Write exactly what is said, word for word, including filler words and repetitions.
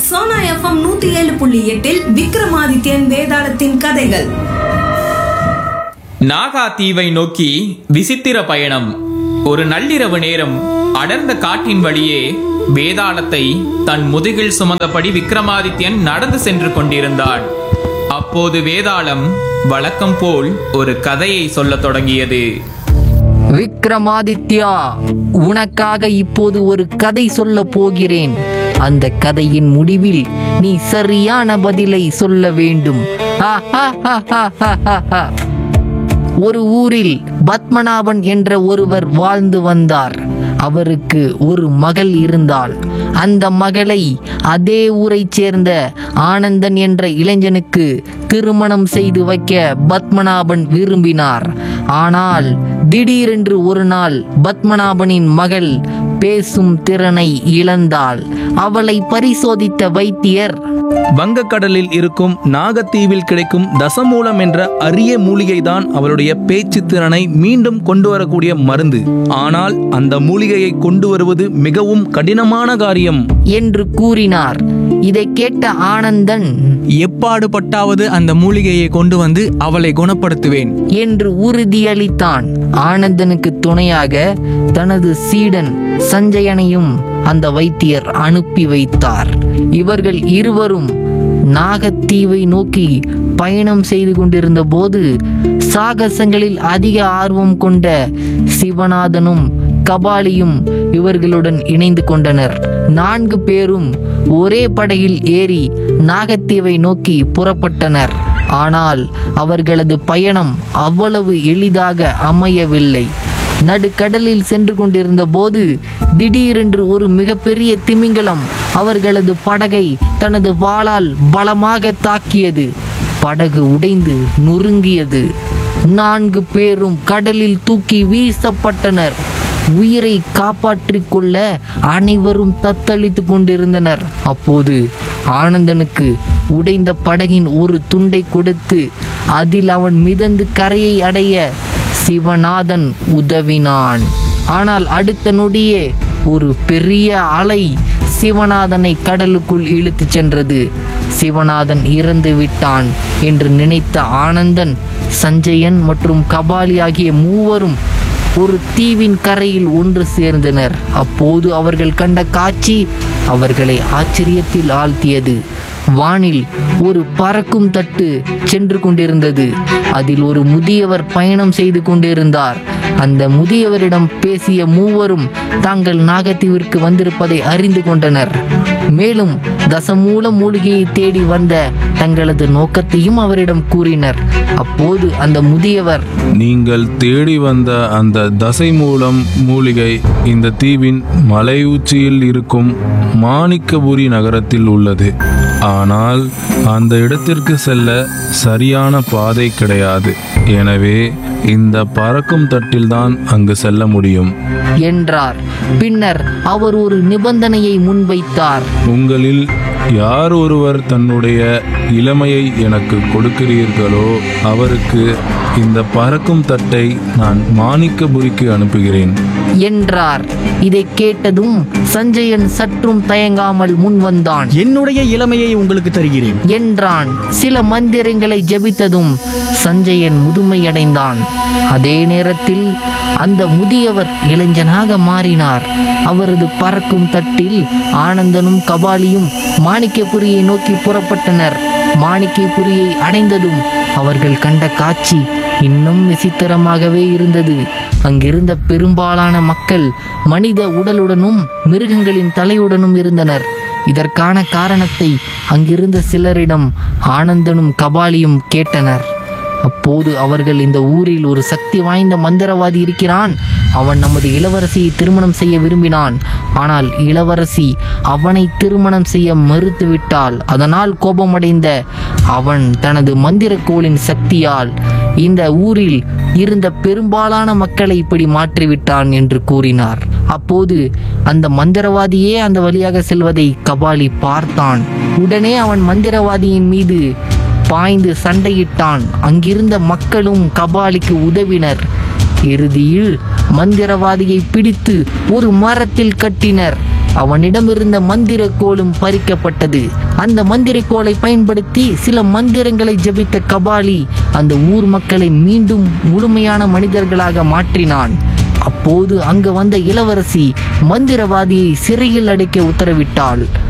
Sona FM நூத்தி ஏழு புள்ளி எட்டில் விக்ரமாதித்யன் வேதாளத்தின் கதைகள். நாகா தீவை நோக்கி விசித்திர பயணம். ஒரு நள்ளிரவு நேரம் அடர்ந்த காட்டின் வழியே வேதாளத்தை தன் முதுகில் சுமந்தபடி விக்ரமாதித்யன் நடந்து சென்று கொண்டிருந்தான். அப்போது வேதாளம் வழக்கம் போல் ஒரு கதையை சொல்லத் தொடங்கியது. விக்ரமாதித்யா, உனக்காக இப்போது ஒரு கதை சொல்ல போகிறேன். அந்த கதையின் முடிவில் நீ சரியான பதிலை சொல்ல வேண்டும். ஒரு ஊரில் பத்மநாபன் என்ற ஒருவர் வாழ்ந்து வந்தார். அவருக்கு ஒரு மகள் இருந்தாள். அந்த மகளை அதே ஊரைச் சேர்ந்த ஆனந்தன் என்ற இளைஞனுக்கு திருமணம் செய்து வைக்க பத்மநாபன் விரும்பினார். ஆனால் திடீரென்று ஒரு நாள் பத்மநாபனின் மகள் பேசும் திறனை இழந்தாள். அவளை பரிசோதித்த வைத்தியர், வங்கக்கடலில் இருக்கும் நாகத்தீவில் கிடைக்கும் தசமூலம் என்ற அரிய மூலிகை தான் அவளுடைய பேச்சு திறனை மீண்டும் கொண்டு வரக்கூடிய மருந்து. ஆனால் அந்த மூலிகையை கொண்டு வருவது மிகவும் கடினமான காரியம் என்று கூறினார். இதை கேட்ட ஆனந்தன், எப்பாடுபட்டாவது அந்த மூலிகையை கொண்டு வந்து அவளை குணப்படுத்துவேன் என்று உறுதியளித்தான். ஆனந்தனுக்கு துணையாக தனது சீடன் சஞ்சயனையும் அந்த வைத்தியர் அனுப்பி வைத்தார். இவர்கள் இருவரும் நாகத்தீவை நோக்கி பயணம் செய்து கொண்டிருந்த போது சாகசங்களில் அதிக ஆர்வம் கொண்ட சிவநாதனும் கபாலியும் இவர்களுடன் இணைந்து கொண்டனர். நான்கு பேரும் ஒரே படகில் ஏறி நாகத்தீவை நோக்கி புறப்பட்டனர். ஆனால் அவர்களது பயணம் அவ்வளவு எளிதாக அமையவில்லை. நடுக்கடலில் சென்று கொண்டிருந்த போது திடீரென்று ஒரு மிகப்பெரிய திமிங்கலம் அவர்களது படகை தனது வாளால் பலமாக தாக்கியது. படகு உடைந்து நொறுங்கியது. நான்கு பேரும் கடலில் தூக்கி வீசப்பட்டனர். உயிரை காப்பாற்றிக் கொள்ள அனைவரும் தத்தளித்து கொண்டிருந்தனர். அப்போது ஆனந்தனுக்கு உடைந்த படகின் ஒரு துண்டை கொடுத்து அதில் அவன் மிதந்து கரையை அடைய சிவநாதன் உதவினான். ஆனால் அடுத்த நொடியே ஒரு பெரிய அலை சிவநாதனை கடலுக்குள் இழுத்துச் சென்றது. சிவநாதன் இறந்து விட்டான் என்று நினைத்த ஆனந்தன், சஞ்சயன் மற்றும் கபாலி ஆகிய மூவரும் ஒரு தீவின் கரையில் ஒன்று சேர்ந்தனர். அப்போது அவர்கள் கண்ட காட்சி அவர்களை ஆச்சரியத்தில் ஆழ்த்தியது. வானில் ஒரு பறக்கும் தட்டு சென்று கொண்டிருந்தது. அதில் ஒரு முதியவர் பயணம் செய்து கொண்டிருந்தார். அந்த முதியவரிடம் பேசிய மூவரும் தாங்கள் நாகத்தீவிற்கு வந்திருப்பதை அறிந்து கொண்டனர். மேலும் தசமூல மூலிகையை தேடி வந்த தங்களது நோக்கத்தையும் அவரிடம் கூறினர். அப்போது அந்த முதியவர், நீங்கள் தேடி வந்த அந்த தசை மூலம் மூலிகை இந்த தீவின் மலை உச்சியில் இருக்கும் மாணிக்கபுரி நகரத்தில் உள்ளது. ஆனால் அந்த இடத்திற்கு செல்ல சரியான பாதை கிடையாது. எனவே இந்த பறக்கும் தட்டில்தான் அங்கு செல்ல முடியும் என்றார். பின்னர் அவர் ஒரு நிபந்தனையை முன்வைத்தார். உங்களில் யார் ஒருவர் தன்னுடைய இளமையை எனக்கு கொடுக்கிறீர்களோ அவருக்கு இந்த பறக்கும் தட்டை நான் மாணிக்கபுரிக்கு அனுப்புகிறேன் என்றார். இதை கேட்டதும் சஞ்சயன் சற்றும் தயங்காமல் முன் வந்தான். என்னுடைய இளமையை உங்களுக்கு தருகிறேன் என்றான். சில மந்திரங்களை ஜபித்ததும் சஞ்சயன் முதுமையடைந்தான். அதே நேரத்தில் அந்த முதியவர் இளைஞனாக மாறினார். அவரது பறக்கும் தட்டில் ஆனந்தனும் கபாலியும் மாணிக்கபுரியை நோக்கி புறப்பட்டனர். மாணிக்கபுரியை அடைந்ததும் அவர்கள் கண்ட காட்சி இன்னும் விசித்திரமாகவே இருந்தது. அங்கிருந்த பெரும்பாலான மக்கள் மனித உடலுடனும் மிருகங்களின் தலையுடனும் இருந்தனர். இதற்கான காரணத்தை அங்கிருந்த சிலரிடம் ஆனந்தனும் கபாலியும் கேட்டனர். அப்போது அவர்கள், இந்த ஊரில் ஒரு சக்தி வாய்ந்த மந்திரவாதி இருக்கிறான். அவன் நமது இளவரசியை திருமணம் செய்ய விரும்பினான். ஆனால் இளவரசி அவனை திருமணம் செய்ய மறுத்துவிட்டாள். அதனால் கோபமடைந்த அவன் தனது மந்திரக்கோளின் சக்தியால் இந்த ஊரில் இருந்த பெரும்பாலான மக்களை இப்படி மாற்றிவிட்டான் என்று கூறினார். அப்போது அந்த மந்திரவாதியே அந்த வழியாக செல்வதை கபாலி பார்த்தான். உடனே அவன் மந்திரவாதியின் மீது பாய்ந்து சண்டையிட்டான். அங்கிருந்த மக்களும் கபாலிக்கு உதவினர். இறுதியில் மந்திரவாதியை பிடித்து ஒரு மரத்தில் கட்டினர். அவனிடமிருந்த மந்திர கோலும் பறிக்கப்பட்டது. அந்த மந்திர கோலை பயன்படுத்தி சில மந்திரங்களை ஜபித்த கபாலி அந்த ஊர் மக்களை மீண்டும் முழுமையான மனிதர்களாக மாற்றினான். அப்போது அங்கு வந்த இளவரசி மந்திரவாதியை சிறையில் அடைக்க உத்தரவிட்டாள்.